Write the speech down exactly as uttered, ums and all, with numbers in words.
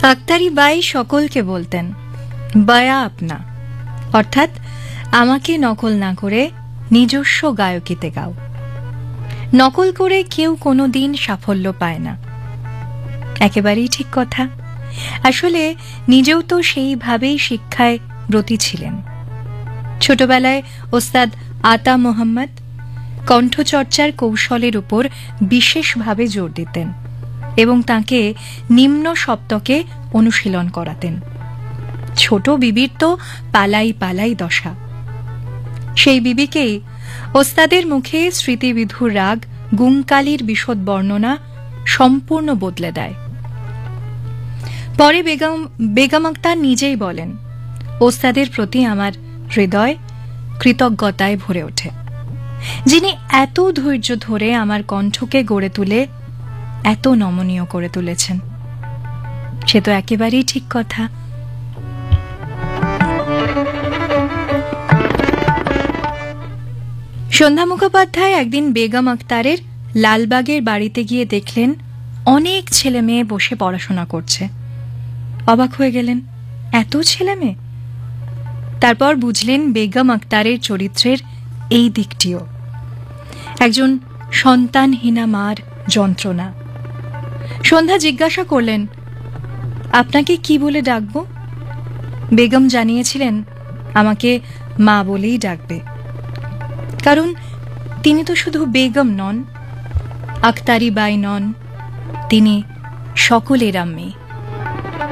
Akhtari by সকলকে বলতেন বায়া আপনা, অর্থাৎ আমাকে নকল না করে নিজস্ব গায়কিতে গাও। নকল করে কেউ কোনো দিন সাফল্য পায় না। একেবারেই ঠিক কথা। আসলে নিজেও তো সেইভাবেই শিক্ষায় ব্রতী ছিলেন। ছোটবেলায় ওস্তাদ আতা মোহাম্মদ কণ্ঠচর্চার কৌশলের উপর বিশেষভাবে জোর দিতেন এবং তাকে নিম্ন সপ্তকে অনুশীলন করাতেন। ছোট বিবির তো পালাই পালাই দশা। সেই বিবিকেই ওস্তাদের মুখে স্মৃতিবিধুর রাগ গুঙ্কালির বিশদ বর্ণনা সম্পূর্ণ বদলে দেয়। পরে বেগম বেগম আক্তার নিজেই বলেন, ওস্তাদের প্রতি আমার হৃদয় কৃতজ্ঞতায় ভরে ওঠে, যিনি এত ধৈর্য ধরে আমার কণ্ঠকে গড়ে তুলে এত নমনীয় করে তুলেছেন। সে তো একেবারেই ঠিক কথা। সন্ধ্যা মুখোপাধ্যায় একদিন বেগম আক্তারের লালবাগের বাড়িতে গিয়ে দেখলেন অনেক ছেলে মেয়ে বসে পড়াশোনা করছে। অবাক হয়ে গেলেন, এত ছেলে মেয়ে? তারপর বুঝলেন বেগম আক্তারের চরিত্রের এই দিকটিও, একজন সন্তানহীনা মার যন্ত্রণা। সন্ধ্যা জিজ্ঞাসা করলেন, আপনাকে কি বলে ডাকবো? বেগম জানিয়েছিলেন আমাকে মা বলেই ডাকবে, কারণ তিনি তো শুধু বেগম নন, আক্তারি বাই নন, তিনি সকলের আম্মি।